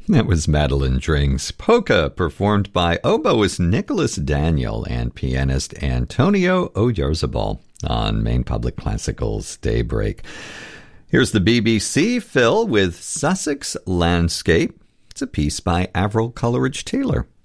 That was Madeline Dring's Polka, performed by oboist Nicholas Daniel and pianist Antonio Oyarzabal on Maine Public Classical's Daybreak. Here's the BBC, Phil, with Sussex Landscape. It's a piece by Avril Coleridge Taylor.